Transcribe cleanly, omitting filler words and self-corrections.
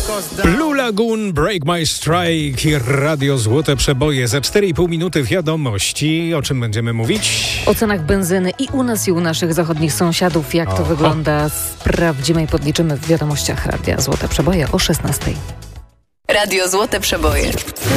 Blue Lagoon, Break My Strike i Radio Złote Przeboje. Za 4,5 minuty wiadomości. O czym będziemy mówić? O cenach benzyny i u nas, i u naszych zachodnich sąsiadów. Jak to wygląda, sprawdzimy i podliczymy w wiadomościach Radia Złote Przeboje o 16:00. Radio Złote Przeboje.